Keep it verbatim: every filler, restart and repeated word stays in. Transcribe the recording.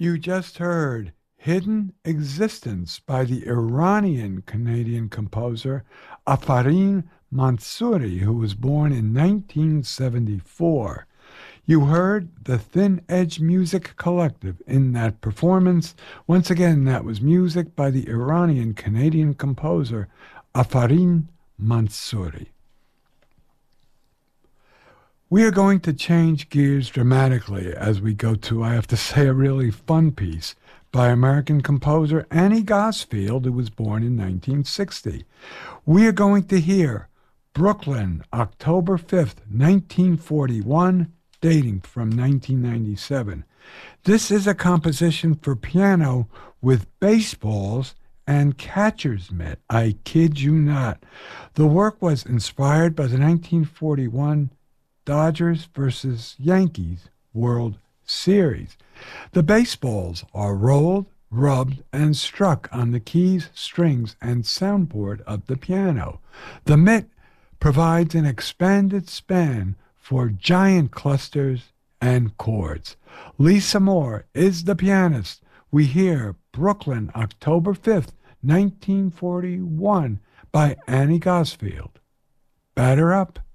You just heard Hidden Existence by the Iranian-Canadian composer Afarin Mansouri, who was born in nineteen seventy-four. You heard the Thin Edge Music Collective in that performance. Once again, that was music by the Iranian-Canadian composer Afarin Mansouri. We are going to change gears dramatically as we go to, I have to say, a really fun piece by American composer Annie Gosfield, who was born in nineteen sixty. We are going to hear Brooklyn, October fifth, nineteen forty-one, dating from nineteen ninety-seven. This is a composition for piano with baseballs and catcher's mitt. I kid you not. The work was inspired by the nineteen forty-one Dodgers versus Yankees World Series. The baseballs are rolled, rubbed, and struck on the keys, strings, and soundboard of the piano. The mitt provides an expanded span for giant clusters and chords. Lisa Moore is the pianist. We hear Brooklyn, October fifth, nineteen forty-one by Annie Gosfield. Batter up.